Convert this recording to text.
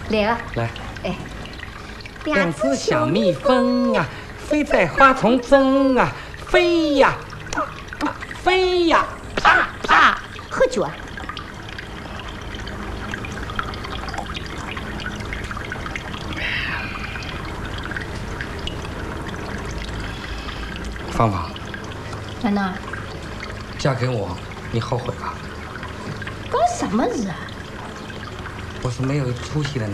来啊！ 来， 哎， 两只小蜜蜂啊，飞在花丛中啊，飞呀，飞呀， 喝酒啊！ 芳芳， 兰娜， 嫁给我，你后悔吧？ 搞什么事啊？ 我是没有出息的男人。